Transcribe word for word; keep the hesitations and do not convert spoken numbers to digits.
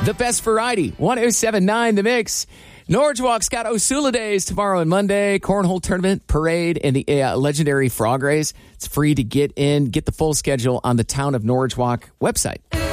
The best variety, one oh seven point nine The Mix. Norwich Walk's got Osula Days tomorrow and Monday. Cornhole tournament, parade, and the uh, legendary frog race. It's free to get in. Get the full schedule on the Town of Norwich Walk website.